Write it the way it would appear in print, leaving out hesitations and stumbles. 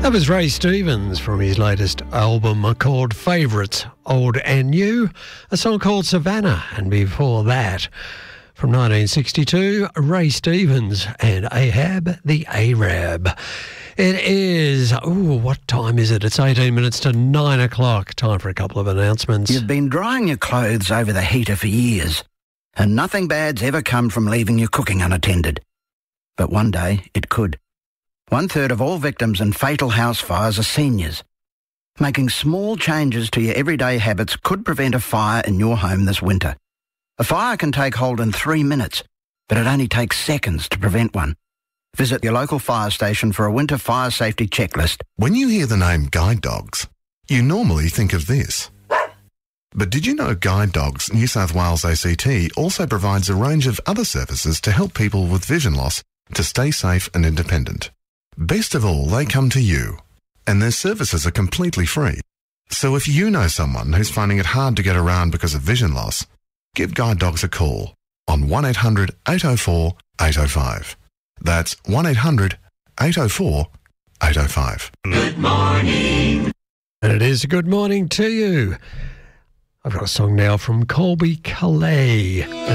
That was Ray Stevens from his latest album called Favourites, Old and New, a song called Savannah, and before that, from 1962, Ray Stevens and Ahab the Arab. It is, what time is it? It's 18 minutes to 9 o'clock. Time for a couple of announcements. You've been drying your clothes over the heater for years, and nothing bad's ever come from leaving your cooking unattended. But one day it could. 1/3 of all victims in fatal house fires are seniors. Making small changes to your everyday habits could prevent a fire in your home this winter. A fire can take hold in 3 minutes, but it only takes seconds to prevent one. Visit your local fire station for a winter fire safety checklist. When you hear the name Guide Dogs, you normally think of this. But did you know Guide Dogs New South Wales ACT also provides a range of other services to help people with vision loss to stay safe and independent? Best of all, they come to you, and their services are completely free. So if you know someone who's finding it hard to get around because of vision loss, give Guide Dogs a call on 1800 804 805. That's 1800 804 805. Good morning. And it is a good morning to you. I've got a song now from Colby Calais.